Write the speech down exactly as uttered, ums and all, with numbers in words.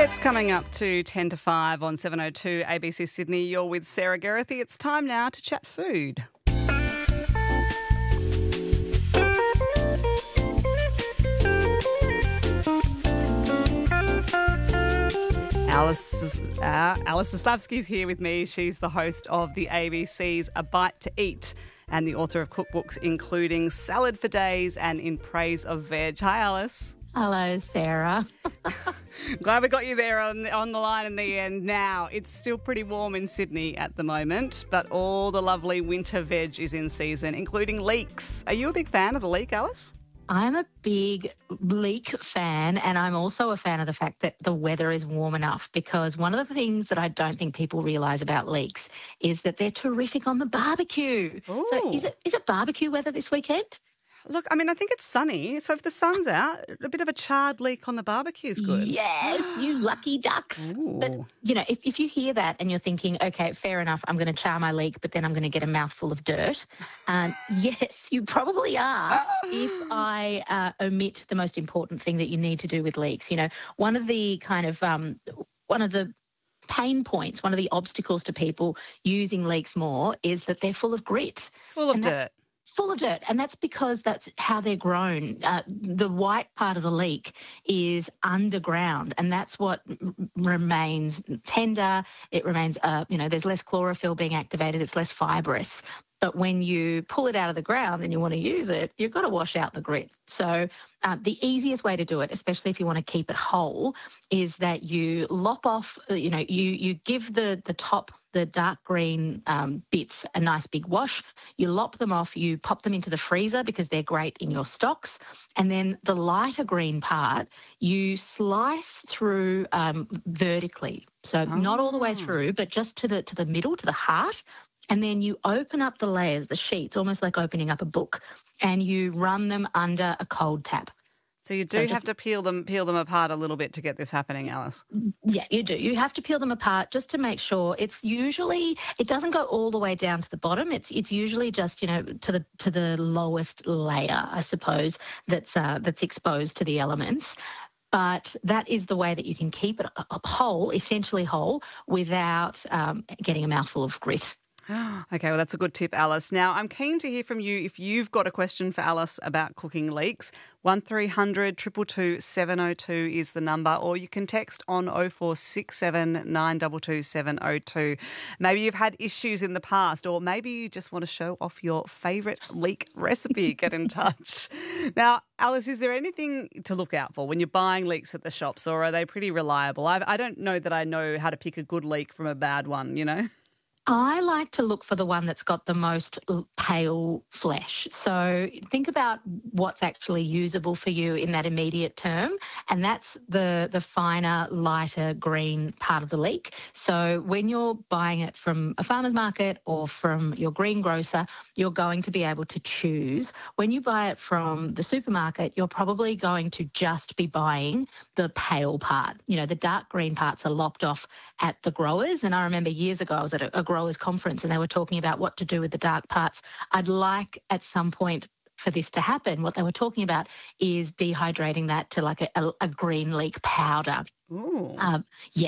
It's coming up to ten to five on seven oh two A B C Sydney. You're with Sarah Gerrathy. It's time now to chat food. Alice, uh, Alice Zaslavsky's here with me. She's the host of the A B C's A Bite to Eat and the author of cookbooks including Salad for Days and In Praise of Veg. Hi, Alice. Hello, Sarah. Glad we got you there on, on the line in the end. Now, it's still pretty warm in Sydney at the moment, but all the lovely winter veg is in season, including leeks. Are you a big fan of the leek, Alice? I'm a big leek fan, and I'm also a fan of the fact that the weather is warm enough, because one of the things that I don't think people realise about leeks is that they're terrific on the barbecue. Ooh. So is it is it barbecue weather this weekend? Look, I mean, I think it's sunny, so if the sun's out, a bit of a charred leek on the barbecue is good. Yes, you lucky ducks. Ooh. But, you know, if, if you hear that and you're thinking, okay, fair enough, I'm going to char my leek, but then I'm going to get a mouthful of dirt, um, yes, you probably are if I uh, omit the most important thing that you need to do with leeks. You know, one of the kind of, um, one of the pain points, one of the obstacles to people using leeks more is that they're full of grit. Full of And that's dirt. Full of dirt, and that's because that's how they're grown. Uh, the white part of the leek is underground, and that's what r- remains tender. It remains, uh, you know, there's less chlorophyll being activated. It's less fibrous. But when you pull it out of the ground and you want to use it, you've got to wash out the grit. So um, the easiest way to do it, especially if you want to keep it whole, is that you lop off, uh, you know, you you give the, the top, the dark green um, bits a nice big wash. You lop them off, you pop them into the freezer because they're great in your stocks. And then the lighter green part, you slice through um, vertically. So Oh. not all the way through, but just to the to the middle, to the heart. And then you open up the layers, the sheets, almost like opening up a book, and you run them under a cold tap. So you do So have just- to peel them peel them apart a little bit to get this happening, Alice. Yeah, you do. You have to peel them apart just to make sure. It's usually, it doesn't go all the way down to the bottom. It's it's usually just, you know, to the to the lowest layer, I suppose, that's uh, that's exposed to the elements. But that is the way that you can keep it uh, whole, essentially whole, without um, getting a mouthful of grit. Okay, well, that's a good tip, Alice. Now, I'm keen to hear from you if you've got a question for Alice about cooking leeks. one three hundred two two two seven oh two is the number, or you can text on oh four six seven nine two two seven oh two. Maybe you've had issues in the past, or maybe you just want to show off your favourite leek recipe. Get in touch. Now, Alice, is there anything to look out for when you're buying leeks at the shops, or are they pretty reliable? I've, I don't know that I know how to pick a good leek from a bad one, you know? I like to look for the one that's got the most l- pale flesh. So think about what's actually usable for you in that immediate term, and that's the the finer, lighter green part of the leek. So when you're buying it from a farmer's market or from your greengrocer, you're going to be able to choose. When you buy it from the supermarket, you're probably going to just be buying the pale part. You know, the dark green parts are lopped off at the growers. And I remember years ago I was at a, a growers conference and they were talking about what to do with the dark parts. I'd like at some point for this to happen. What they were talking about is dehydrating that to like a, a, a green leek powder. Ooh. Um, yeah.